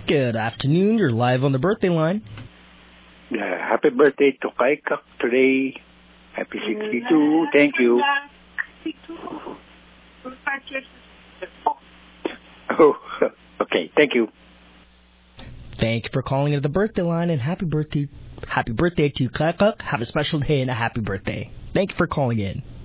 Good afternoon. You're live on the birthday line. Happy birthday to Kaikak today. Happy 62. Thank you. Oh, okay. Thank you. Thank you for calling into the birthday line, and happy birthday to Kaikak. Have a special day and a happy birthday. Thank you for calling in.